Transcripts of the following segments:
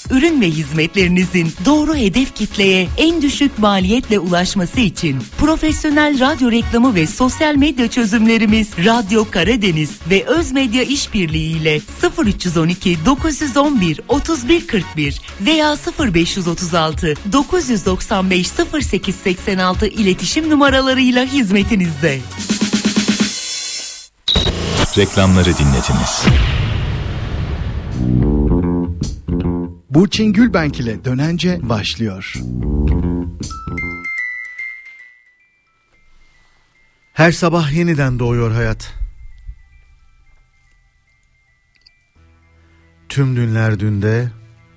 Ürün ve hizmetlerinizin doğru hedef kitleye en düşük maliyetle ulaşması için profesyonel radyo reklamı ve sosyal medya çözümlerimiz Radyo Karadeniz ve Özmedya İşbirliği ile 0312 911 3141 veya 0536 995 0886 iletişim numaralarıyla hizmetinizde. Reklamları dinlediniz. Burçin Gülbenk ile Dönence başlıyor. Her sabah yeniden doğuyor hayat. Tüm dünler dünde,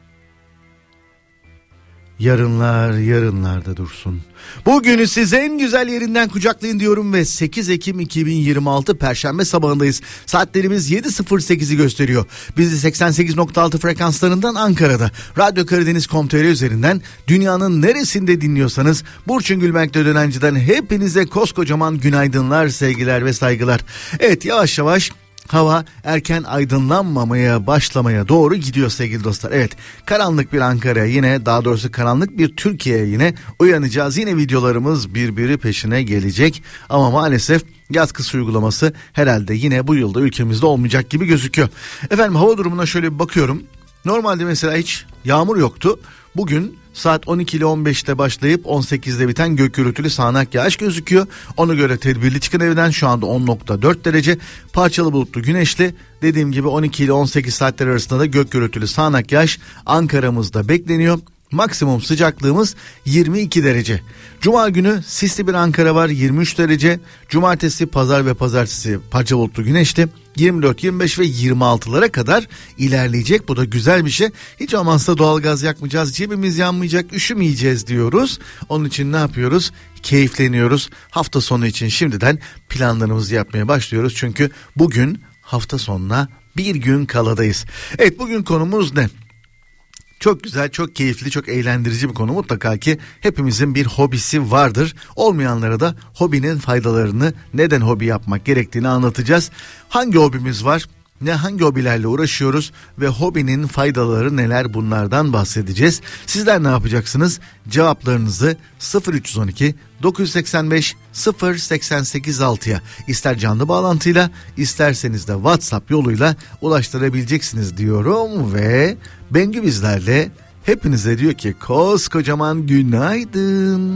yarınlar yarınlarda dursun. Bugünü size en güzel yerinden kucaklayın diyorum ve 8 Ekim 2026 Perşembe sabahındayız. Saatlerimiz 7.08'i gösteriyor. Bizi 88.6 frekanslarından Ankara'da, Radyo Karadeniz.com.tr üzerinden dünyanın neresinde dinliyorsanız Burçin Gülbenk'le Dönenci'den hepinize koskocaman günaydınlar, sevgiler ve saygılar. Evet, yavaş yavaş hava erken aydınlanmamaya başlamaya doğru gidiyor sevgili dostlar. Evet, karanlık bir Ankara'ya yine, daha doğrusu karanlık bir Türkiye'ye yine uyanacağız. Yine videolarımız birbiri peşine gelecek ama maalesef yaz kış uygulaması herhalde yine bu yılda ülkemizde olmayacak gibi gözüküyor. Efendim, hava durumuna şöyle bir bakıyorum. Normalde mesela hiç yağmur yoktu. Bugün saat 12 ile 15'te başlayıp 18'de biten gök gürültülü sağanak yağış gözüküyor. Ona göre tedbirli çıkın evden. Şu anda 10.4 derece. Parçalı bulutlu, güneşli. Dediğim gibi 12 ile 18 saatler arasında da gök gürültülü sağanak yağış Ankara'mızda bekleniyor. Maksimum sıcaklığımız 22 derece. Cuma günü sisli bir Ankara var, 23 derece. Cumartesi, pazar ve pazartesi parça bulutlu, güneşli. 24, 25 ve 26'lara kadar ilerleyecek. Bu da güzel bir şey. Hiç olmazsa doğalgaz yakmayacağız, cebimiz yanmayacak, üşümeyeceğiz diyoruz. Onun için ne yapıyoruz? Keyifleniyoruz. Hafta sonu için şimdiden planlarımızı yapmaya başlıyoruz. Çünkü bugün hafta sonuna bir gün kaladayız. Evet, bugün konumuz ne? Çok güzel, çok keyifli, çok eğlendirici bir konu. Mutlaka ki hepimizin bir hobisi vardır. Olmayanlara da hobinin faydalarını, neden hobi yapmak gerektiğini anlatacağız. Hangi hobimiz var? Hangi hobilerle uğraşıyoruz ve hobinin faydaları neler, bunlardan bahsedeceğiz. Sizler ne yapacaksınız? Cevaplarınızı 0312 985 0886'ya ister canlı bağlantıyla isterseniz de WhatsApp yoluyla ulaştırabileceksiniz diyorum ve Bengü bizlerle hepinize diyor ki koskocaman günaydın.